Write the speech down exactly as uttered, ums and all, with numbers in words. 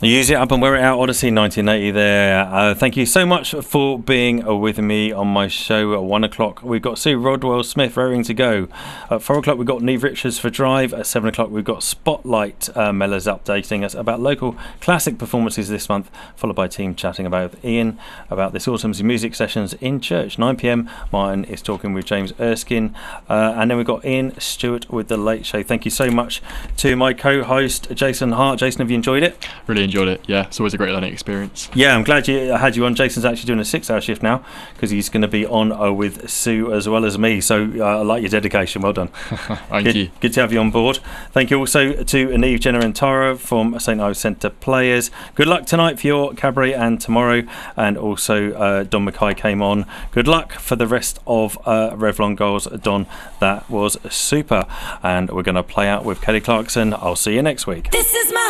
Use it up and wear it out, Odyssey nineteen eighty there. Uh, thank you so much for being uh, with me on my show. At one o'clock, we've got Sue Rodwell Smith raring to go. At four o'clock, we've got Neve Richards for Drive. At seven o'clock, we've got Spotlight. Uh, Mella's updating us about local classic performances this month, followed by Team chatting about Ian, about this autumn's music sessions in church. nine p.m, Martin is talking with James Erskine. Uh, and then we've got Ian Stewart with The Late Show. Thank you so much to my co-host, Jason Hart. Jason, have you enjoyed it? Really enjoyed it. Yeah, it's always a great learning experience. Yeah, I'm glad you I had you on. Jason's actually doing a six-hour shift now because he's going to be on uh, with Sue as well as me. So uh, I like your dedication. Well done. Thank good, you. Good to have you on board. Thank you also to Neve, Jenna and Tara from Saint Ives Centre Players. Good luck tonight for your cabaret and tomorrow. And also uh, Don Mackay came on. Good luck for the rest of uh, Revlon Goals. Don, that was super. And we're going to play out with Kelly Clarkson. I'll see you next week. This is my